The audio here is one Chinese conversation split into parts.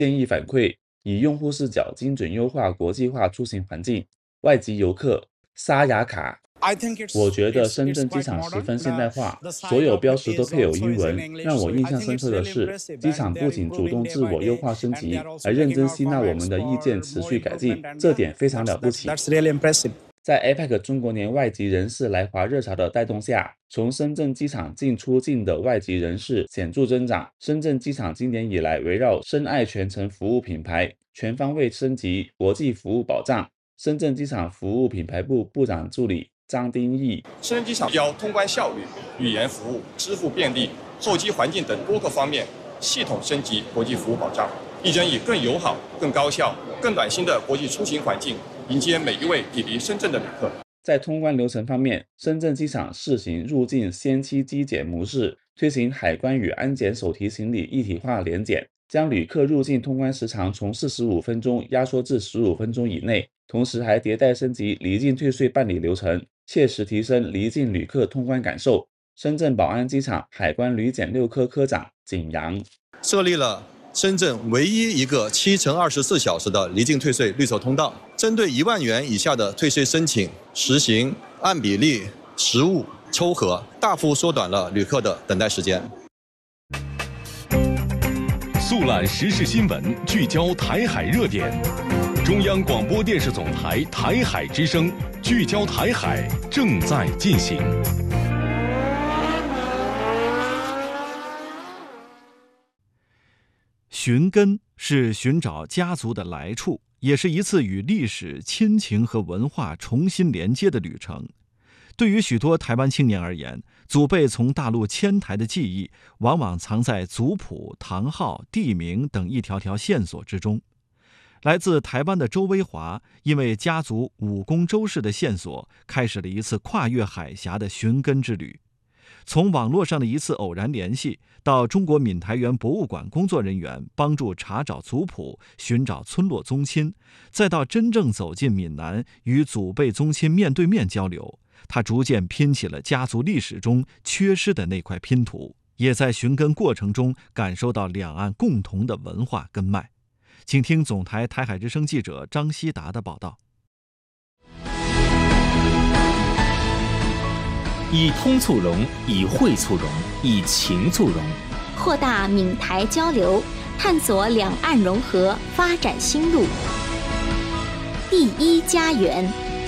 建议反馈以用户视角精准优化国际化出行环境。外籍游客沙雅卡，我觉得深圳机场十分现代化，所有标识都配有英文。让我印象深刻的是，机场不仅主动自我优化升级，还认真吸纳我们的意见，持续改进，这点非常了不起。在 APEC 中国年外籍人士来华热潮的带动下，从深圳机场进出境的外籍人士显著增长。深圳机场今年以来围绕深爱全程服务品牌，全方位升级国际服务保障。深圳机场服务品牌部部长助理张丁义， 深圳机场要通关效率、语言服务、支付便利、候机环境等多个方面系统升级国际服务保障，力争以更友好、更高效、更暖心的国际出行环境迎接每一位抵离深圳的旅客。 在通关流程方面，深圳机场试行入境先期机检模式，推行海关与安检手提行李一体化联检，将旅客入境通关时长从45分钟压缩至15分钟以内，同时还迭代升级离境退税办理流程，切实提升离境旅客通关感受。深圳宝安机场海关旅检6科科长景阳， 设立了深圳唯一一个7×24小时的离境退税绿色通道，针对1万元以下的退税申请，实行按比例实物抽核，大幅缩短了旅客的等待时间。 速览时事新闻，聚焦台海热点。中央广播电视总台台海之声，聚焦台海正在进行。 寻根是寻找家族的来处，也是一次与历史、亲情和文化重新连接的旅程。对于许多台湾青年而言，祖辈从大陆迁台的记忆往往藏在族谱、堂号、地名等一条条线索之中。来自台湾的周威华因为家族武功周氏的线索，开始了一次跨越海峡的寻根之旅。从网络上的一次偶然联系，到中国闽台园博物馆工作人员帮助查找族谱、寻找村落宗亲，再到真正走进闽南与祖辈宗亲面对面交流，他逐渐拼起了家族历史中缺失的那块拼图，也在寻根过程中感受到两岸共同的文化根脉。请听总台台海之声记者张希达的报道。 以通促融，以会促融，以情促融， 扩大闽台交流，探索两岸融合发展新路。第一家园，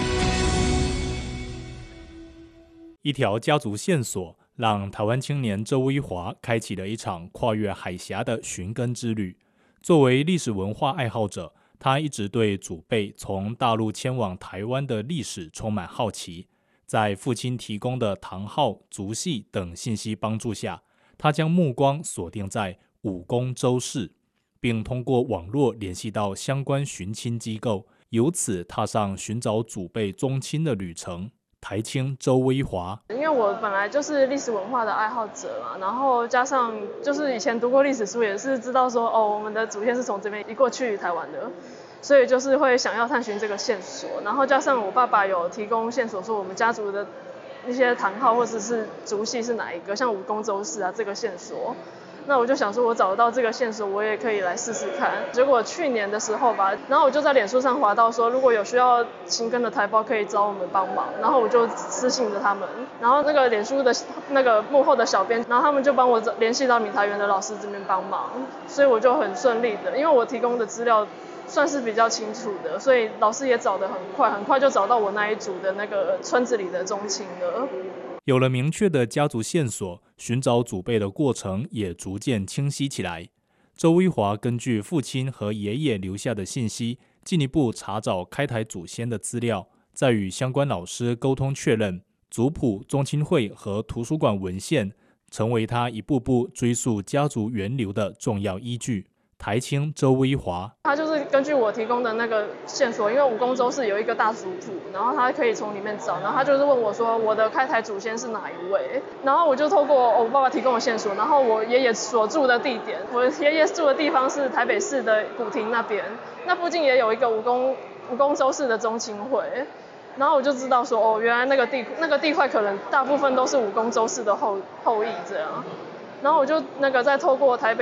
一条家族线索让台湾青年周威华开启了一场跨越海峡的寻根之旅。作为历史文化爱好者，他一直对祖辈从大陆迁往台湾的历史充满好奇。在父亲提供的堂号、族系等信息帮助下，他将目光锁定在武功周氏，并通过网络联系到相关寻亲机构，由此踏上寻找祖辈宗亲的旅程。台青周威华， 因为我本来就是历史文化的爱好者嘛，然后加上就是以前读过历史书，也是知道说我们的祖先是从这边移过去台湾的。所以就是会想要探寻这个线索，然后加上我爸爸有提供线索，说我们家族的一些堂号或者是族系是哪一个，像武功周氏啊这个线索，那我就想说我找得到这个线索，我也可以来试试看。结果去年的时候吧，然后我就在脸书上滑到说，如果有需要寻根的台胞可以找我们帮忙，然后我就私信了他们，然后那个脸书的那个幕后的小编，然后他们就帮我联系到闽台园的老师这边帮忙，所以我就很顺利的，因为我提供的资料算是比较清楚的，所以老师也找得很快就找到我那一组的那个村子里的宗亲了。 有了明确的家族线索，寻找祖辈的过程也逐渐清晰起来。周威华根据父亲和爷爷留下的信息，进一步查找开台祖先的资料，再与相关老师沟通确认，族谱、宗亲会和图书馆文献成为他一步步追溯家族源流的重要依据。台青周威华， 他就是根据我提供的那个线索，因为武功周氏有一个大族谱，然后他可以从里面找，然后他就是问我说我的开台祖先是哪一位，然后我就透过我爸爸提供的线索，然后我爷爷所住的地点，我爷爷住的地方是台北市的古亭那边，那附近也有一个武功周氏的宗亲会，然后我就知道说原来那个地块可能大部分都是武功周氏的后裔这样。然后我就再透过台北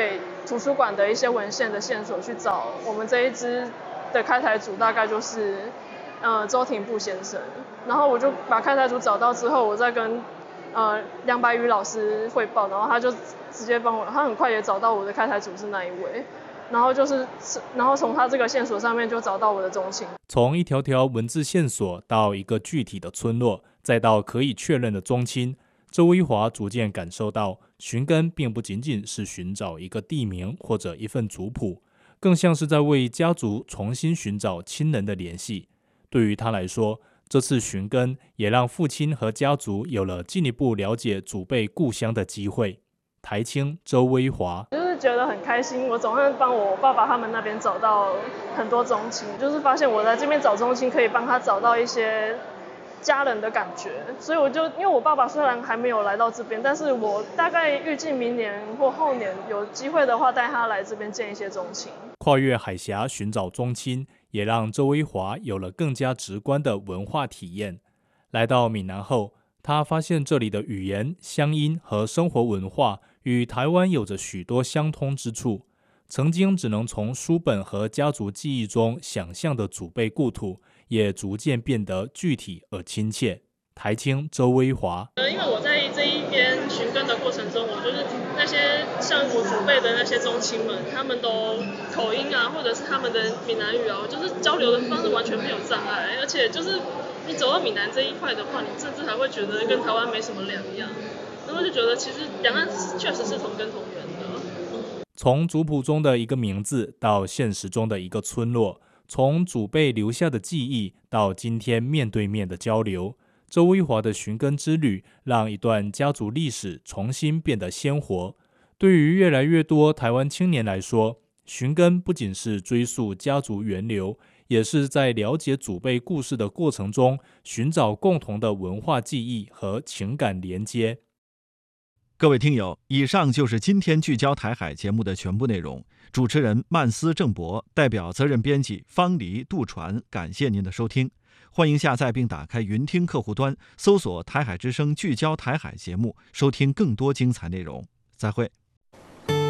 图书馆的一些文献的线索去找我们这一支的开台组，大概就是周廷步先生。然后我就把开台组找到之后，我再跟梁白宇老师汇报，然后他就直接帮我，他很快也找到我的开台组是那一位。然后从他这个线索上面就找到我的中心。 从一条条文字线索到一个具体的村落，再到可以确认的宗亲，周威华逐渐感受到，寻根并不仅仅是寻找一个地名或者一份族谱，更像是在为家族重新寻找亲人的联系。对于他来说，这次寻根也让父亲和家族有了进一步了解祖辈故乡的机会。台青周威华就是觉得很开心，我总算帮我爸爸他们那边找到很多宗亲，就是发现我在这边找宗亲可以帮他找到一些家人的感觉，所以因为我爸爸虽然还没有来到这边，但是我大概预计明年或后年有机会的话，带他来这边见一些宗亲。 跨越海峡寻找宗亲，也让周威华有了更加直观的文化体验。来到闽南后，他发现这里的语言、乡音和生活文化与台湾有着许多相通之处。曾经只能从书本和家族记忆中想象的祖辈故土，也逐渐变得具体而亲切。台青周威华因为我在这一边寻根的过程中，我就是那些像我祖辈的那些宗亲们，他们都口音啊，或者是他们的闽南语啊，我就是交流的方式完全没有障碍，而且就是你走到闽南这一块的话，你甚至还会觉得跟台湾没什么两样，然后就觉得其实两岸确实是同根同源的。 从族谱中的一个名字到现实中的一个村落，从祖辈留下的记忆到今天面对面的交流，周威华的寻根之旅让一段家族历史重新变得鲜活。对于越来越多台湾青年来说，寻根不仅是追溯家族源流，也是在了解祖辈故事的过程中寻找共同的文化记忆和情感连接。 各位听友，以上就是今天聚焦台海节目的全部内容。主持人曼斯郑博，代表责任编辑方黎、杜传，感谢您的收听。欢迎下载并打开云听客户端，搜索台海之声聚焦台海节目，收听更多精彩内容。再会。